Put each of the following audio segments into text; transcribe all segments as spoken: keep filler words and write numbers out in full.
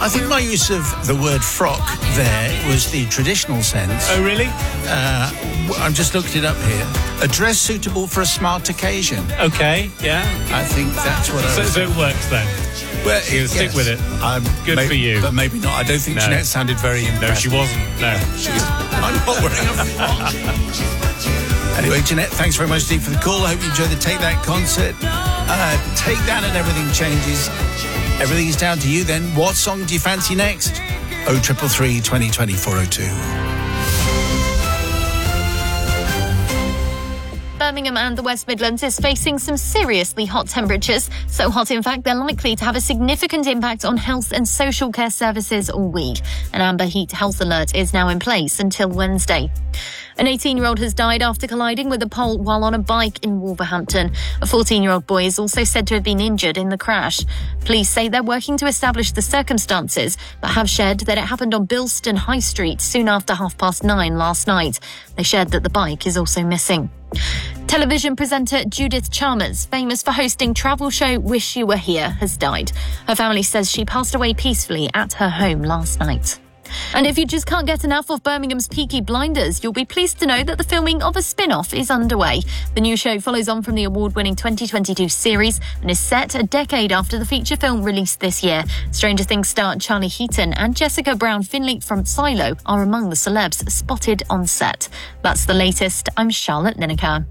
I think my use of the word frock there was the traditional sense. Oh, really? Uh, I've just looked it up here. A dress suitable for a smart occasion. Okay, yeah. I think that's what I So, was... so it works then. Well, You yes. stick with it. I'm Good maybe, for you. But maybe not. I don't think No. Jeanette sounded very No, impressed. she wasn't. No. She's, I'm not wearing a frock. Anyway, Jeanette, thanks very much indeed for the call. I hope you enjoyed the Take That concert. Uh, Take That and Everything Changes. Everything is down to you then. What song do you fancy next? oh triple three, twenty, twenty-four oh two. Birmingham and the West Midlands is facing some seriously hot temperatures. So hot, in fact, they're likely to have a significant impact on health and social care services all week. An amber heat health alert is now in place until Wednesday. An eighteen-year-old has died after colliding with a pole while on a bike in Wolverhampton. A fourteen-year-old boy is also said to have been injured in the crash. Police say they're working to establish the circumstances, but have shared that it happened on Bilston High Street soon after half past nine last night. They shared that the bike is also missing. Television presenter Judith Chalmers, famous for hosting travel show Wish You Were Here, has died. Her family says she passed away peacefully at her home last night. And if you just can't get enough of Birmingham's Peaky Blinders, you'll be pleased to know that the filming of a spin-off is underway. The new show follows on from the award-winning twenty twenty-two series and is set a decade after the feature film released this year. Stranger Things star Charlie Heaton and Jessica Brown-Finley from Silo are among the celebs spotted on set. That's the latest. I'm Charlotte Lineker.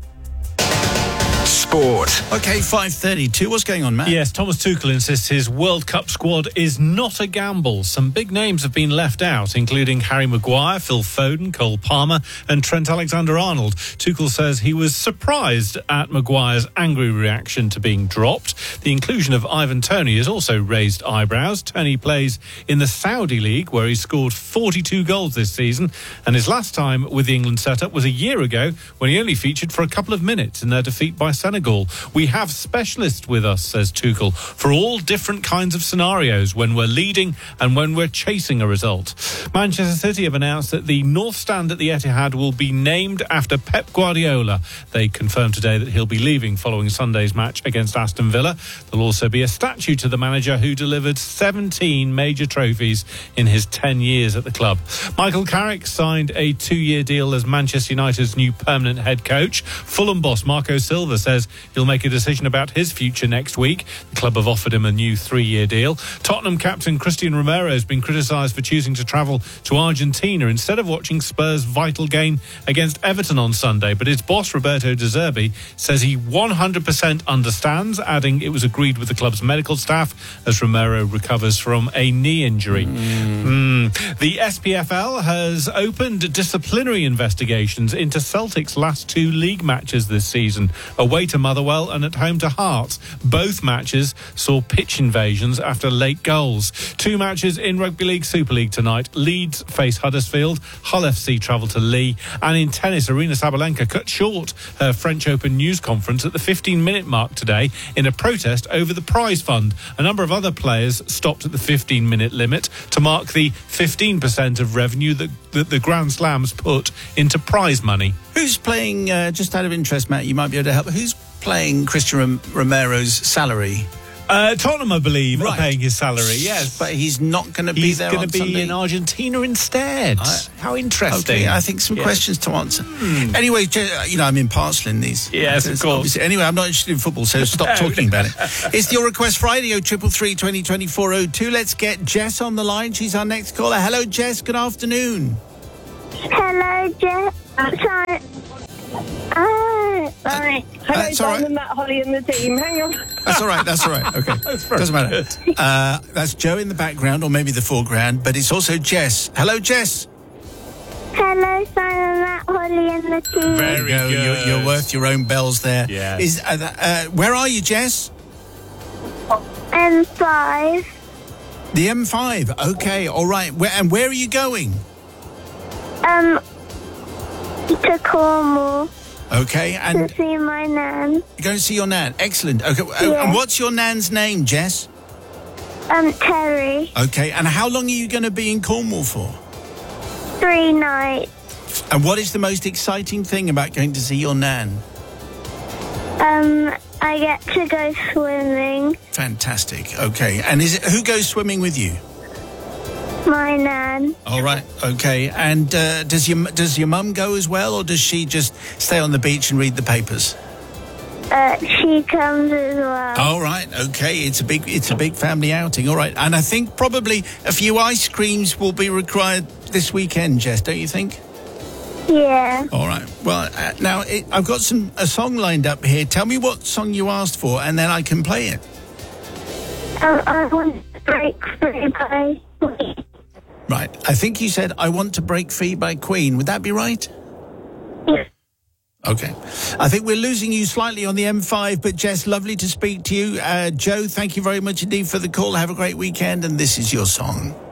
Sport. OK, five thirty-two. What's going on, Matt? Yes, Thomas Tuchel insists his World Cup squad is not a gamble. Some big names have been left out, including Harry Maguire, Phil Foden, Cole Palmer and Trent Alexander-Arnold. Tuchel says he was surprised at Maguire's angry reaction to being dropped. The inclusion of Ivan Toney has also raised eyebrows. Toney plays in the Saudi League, where he scored forty-two goals this season, and his last time with the England setup was a year ago when he only featured for a couple of minutes in their defeat by Senegal. We have specialists with us, says Tuchel, for all different kinds of scenarios when we're leading and when we're chasing a result. Manchester City have announced that the North Stand at the Etihad will be named after Pep Guardiola. They confirmed today that he'll be leaving following Sunday's match against Aston Villa. There'll also be a statue to the manager who delivered seventeen major trophies in his ten years at the club. Michael Carrick signed a two-year deal as Manchester United's new permanent head coach. Fulham boss Marco Silva says he'll make a decision about his future next week. The club have offered him a new three-year deal. Tottenham captain Christian Romero has been criticised for choosing to travel to Argentina instead of watching Spurs' vital game against Everton on Sunday. But his boss, Roberto De Zerbi, says he one hundred percent understands, adding it was agreed with the club's medical staff as Romero recovers from a knee injury. Mm. Mm. The S P F L has opened disciplinary investigations into Celtic's last two league matches this season, away to Motherwell and at home to Hearts. Both matches saw pitch invasions after late goals. Two matches in Rugby League Super League tonight. Leeds face Huddersfield, Hull F C travel to Lee, and in tennis, Arina Sabalenka cut short her French Open news conference at the fifteen-minute mark today in a protest over the prize fund. A number of other players stopped at the fifteen-minute limit to mark the fifteen percent of revenue that, that the Grand Slams put into prize money. Who's playing, uh, just out of interest, Matt, you might be able to help, who's playing Christian Rom- Romero's salary? Uh, Tottenham, I believe, Right. are paying his salary, yes. But he's not going to be He's there going on to be Sunday. in Argentina instead. I- How interesting. Okay, I think some Yeah. questions to answer. Hmm. Anyway, you know, I'm impartial in these. Yes, of course. Obviously. Anyway, I'm not interested in football, so stop talking about it. It's your request Friday, oh triple three, twenty, twenty-four oh two. Let's get Jess on the line. She's our next caller. Hello, Jess. Good afternoon. Hello, Jess. Sorry. Ah, sorry. Hello, that's all right. Simon, Matt, Holly and the team. Hang on. That's all right. That's all right. Okay. Doesn't matter. Uh, that's Joe in the background, or maybe the foreground, but it's also Jess. Hello, Jess. Hello, Simon, Matt, Holly and the team. Very There you go. You're, good. you're worth your own bells there. Yeah. Is uh, uh, where are you, Jess? M five. The M five. Okay. All right. Where, and where are you going? Um, to Cornwall Okay. to And see my nan. you're going to see your nan. Excellent. Okay. uh, Yeah. And what's your nan's name, Jess? Um, Terry. Okay. And how long are you going to be in Cornwall for? Three nights. And what is the most exciting thing about going to see your nan? Um, I get to go swimming. Fantastic. Okay. And is it who goes swimming with you? My nan. All right, okay. And uh, does your does your mum go as well, or does she just stay on the beach and read the papers? Uh, she comes as well. All right, okay. It's a big it's a big family outing. All right, and I think probably a few ice creams will be required this weekend, Jess. Don't you think? Yeah. All right. Well, uh, now it, I've got some a song lined up here. Tell me what song you asked for, and then I can play it. Um, I want to break free by Queen. Right. I think you said I Want to Break Free by Queen. Would that be right? Yeah. Okay. I think we're losing you slightly on the M five, but Jess, lovely to speak to you. Uh, Joe, thank you very much indeed for the call. Have a great weekend, and this is your song.